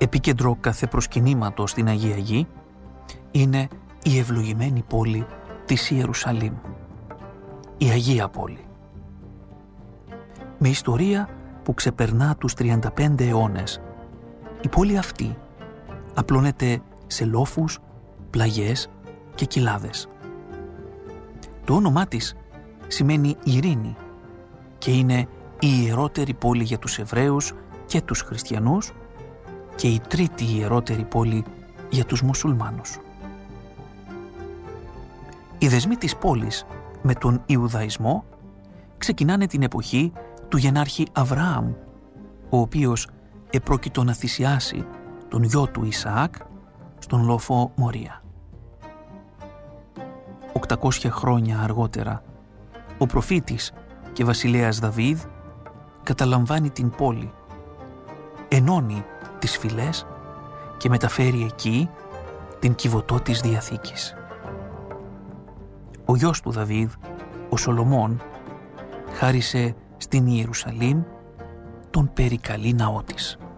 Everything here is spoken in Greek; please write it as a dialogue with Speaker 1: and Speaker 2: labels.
Speaker 1: επίκεντρο κάθε προσκυνήματος στην Αγία Γη, είναι η ευλογημένη πόλη της Ιερουσαλήμ, η Αγία Πόλη. Με ιστορία που ξεπερνά τους 35 αιώνες, η πόλη αυτή απλώνεται σε λόφους, πλαγιές και κοιλάδες. Το όνομά της σημαίνει ειρήνη και είναι η ιερότερη πόλη για τους Εβραίους και τους Χριστιανούς και η τρίτη ιερότερη πόλη για τους Μουσουλμάνους. Οι δεσμοί της πόλης με τον Ιουδαϊσμό ξεκινάνε την εποχή του γενάρχη Αβραάμ, ο οποίος επρόκειτο να θυσιάσει τον γιο του Ισαάκ στον λόφο Μορία. 800 χρόνια αργότερα, ο προφήτης και βασιλέας Δαβίδ καταλαμβάνει την πόλη, ενώνει τις φυλές και μεταφέρει εκεί την κυβωτό της Διαθήκης. Ο γιος του Δαβίδ, ο Σολομών, χάρισε στην Ιερουσαλήμ τον περικαλή ναό της.